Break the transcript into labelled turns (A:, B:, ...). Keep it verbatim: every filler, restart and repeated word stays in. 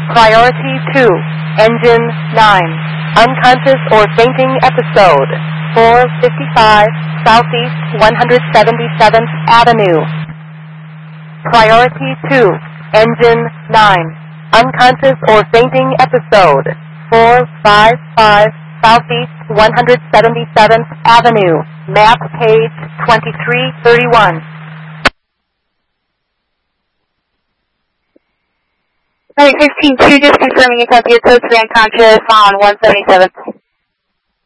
A: Priority two, Engine nine, unconscious or fainting episode, four fifty-five Southeast one hundred seventy-seventh Avenue. Priority two, Engine nine, unconscious or fainting episode, four fifty-five Southeast one hundred seventy-seventh Avenue, map page twenty-three thirty-one.
B: Alright, sixteen two, just confirming you copy your code three unconscious on one seventy-seventh